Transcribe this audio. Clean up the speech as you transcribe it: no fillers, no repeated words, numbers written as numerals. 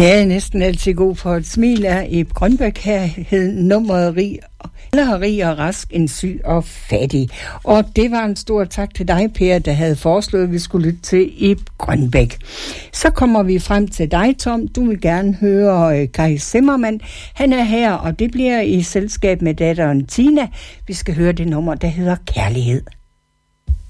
Jeg er næsten altid god for et smil af Ib Grønbæk. Her hed nummeret rig og rask, en syg og fattig. Og det var en stor tak til dig, Per, der havde foreslået, at vi skulle lytte til Ib Grønbæk. Så kommer vi frem til dig, Tom. Du vil gerne høre Kai Zimmermann. Han er her, og det bliver i selskab med datteren Tina. Vi skal høre det nummer, der hedder Kærlighed.